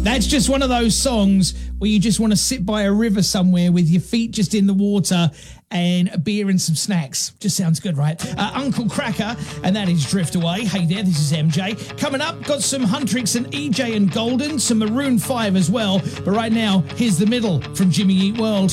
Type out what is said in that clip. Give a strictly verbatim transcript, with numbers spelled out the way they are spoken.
That's just one of those songs where you just want to sit by a river somewhere with your feet just in the water and a beer and some snacks. Just sounds good, right? Uh, Uncle Cracker, and that is Drift Away. Hey there, this is M J. Coming up, got some Huntrix and E J and Golden, some Maroon five as well. But right now, here's The Middle from Jimmy Eat World.